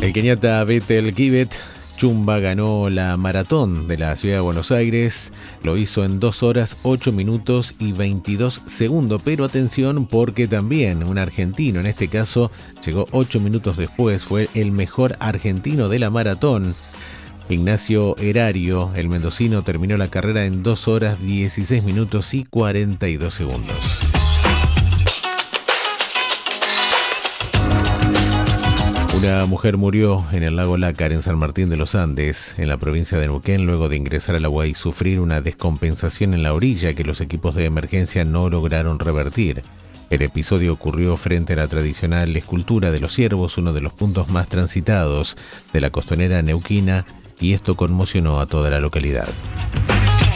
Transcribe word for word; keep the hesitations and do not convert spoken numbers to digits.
El keniata Bethel Kibet Chumba ganó la maratón de la ciudad de Buenos Aires, lo hizo en dos horas, ocho minutos y veintidós segundos, pero atención porque también un argentino, en este caso, llegó ocho minutos después, fue el mejor argentino de la maratón. Ignacio Erario, el mendocino, terminó la carrera en dos horas, dieciséis minutos y cuarenta y dos segundos. Una mujer murió en el lago Lácar, en San Martín de los Andes, en la provincia de Neuquén, luego de ingresar al agua y sufrir una descompensación en la orilla que los equipos de emergencia no lograron revertir. El episodio ocurrió frente a la tradicional escultura de los ciervos, uno de los puntos más transitados de la costanera neuquina, y esto conmocionó a toda la localidad.